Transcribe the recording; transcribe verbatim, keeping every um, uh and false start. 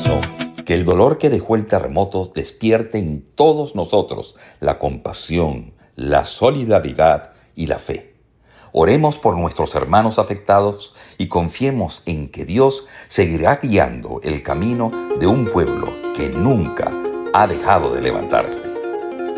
camino. Que el dolor que dejó el terremoto despierte en todos nosotros la compasión, la solidaridad y la fe. Oremos por nuestros hermanos afectados y confiemos en que Dios seguirá guiando el camino de un pueblo que nunca ha dejado de levantarse.